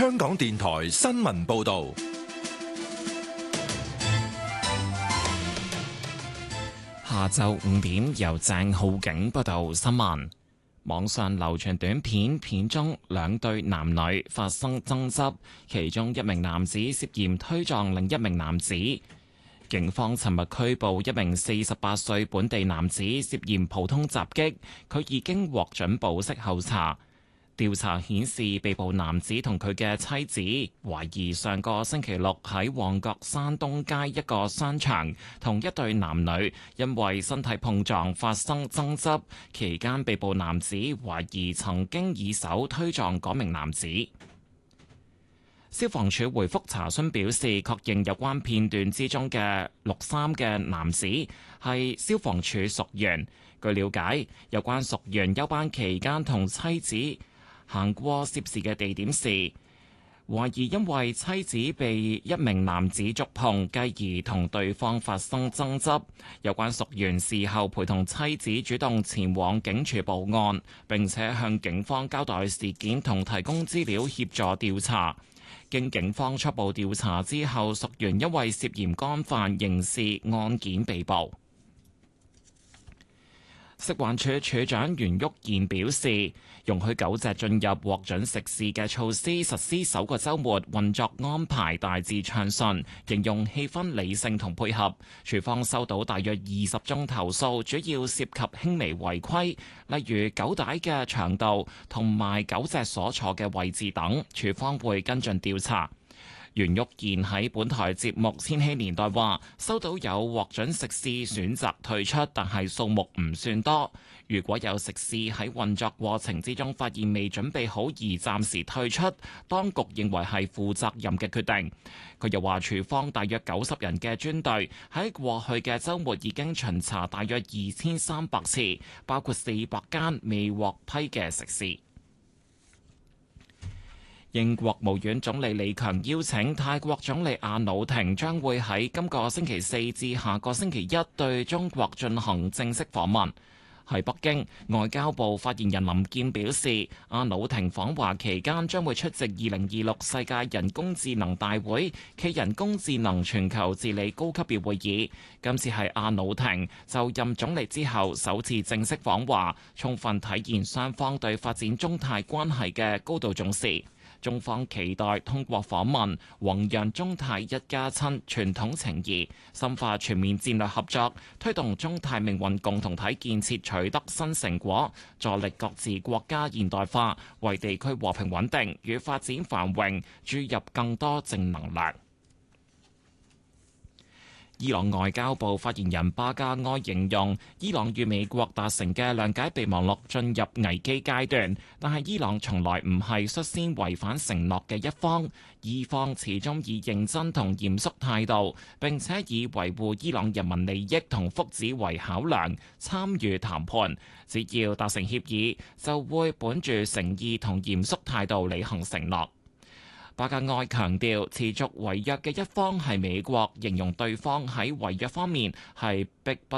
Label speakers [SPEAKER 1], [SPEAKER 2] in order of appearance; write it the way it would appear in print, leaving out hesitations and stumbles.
[SPEAKER 1] 香港電台新聞報道。
[SPEAKER 2] 下晝5點，由鄭浩景報道新聞。網上流傳短片，片中兩對男女發生爭執，其中一名男子涉嫌推撞另一名男子。警方尋日拘捕一名48歲本地男子，涉嫌普通襲擊，佢已經獲准保釋候查。調查顯示，被捕男子同佢嘅妻子懷疑上個星期六喺旺角山東街一個商場同一對男女因為身體碰撞發生爭執，期間被捕男子懷疑曾經以手推撞嗰名男子。消防處回覆查詢表示，確認有關片段之中嘅綠衫嘅男子係消防處屬員。據了解，有關屬員休班期間同妻子行過涉事嘅地點時，懷疑因為妻子被一名男子觸碰，繼而同對方發生爭執。有關屬員事後陪同妻子主動前往警署報案，並且向警方交代事件同提供資料協助調查。經警方初步調查之後，屬員因為涉嫌干犯刑事案件被捕。食環署署長袁旭賢表示，容許狗隻進入獲准食肆嘅措施實施首個週末，運作安排大致暢順，形容氣氛理性同配合。署方收到大約20宗投訴，主要涉及輕微違規，例如狗帶嘅長度同埋狗隻所坐嘅位置等，署方會跟進調查。袁旭賢喺本台節目《千禧年代》話，收到有獲准食肆選擇退出，但係數目唔算多。如果有食肆喺運作過程之中發現未準備好而暫時退出，當局認為係負責任嘅決定。佢又話，署方大約90人嘅專隊喺過去嘅週末已經巡查大約2300次，包括400間未獲批嘅食肆。英國務院總理李強邀請泰國總理阿努廷將會喺今個星期4至下個星期1對中國進行正式訪問。喺北京，外交部發言人林健表示，阿努廷訪華期間將會出席2026世界人工智能大會暨人工智能全球治理高級別會議。今次係阿努廷就任總理之後首次正式訪華，充分體現雙方對發展中泰關係嘅高度重視。中方期待通過訪問，弘揚中泰一家親傳統情誼，深化全面戰略合作，推動中泰命運共同體建設取得新成果，助力各自國家現代化，為地區和平穩定與發展繁榮注入更多正能量。伊朗外交部發言人巴加埃形容，伊朗與美國達成嘅諒解備忘錄進入危機階段，但係伊朗從來唔係率先違反承諾嘅一方，伊方始終以認真同嚴肅態度，並且以維護伊朗人民利益同福祉為考量參與談判。只要達成協議，就會本住誠意同嚴肅態度履行承諾。巴格埃強調，持續違約嘅一方係美國，形容對方喺違約方面係迫不